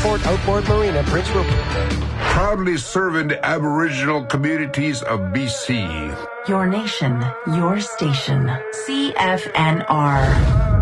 Port Outboard Marina, Prince Rupert. Proudly serving the Aboriginal communities of BC. Your nation, your station. CFNR.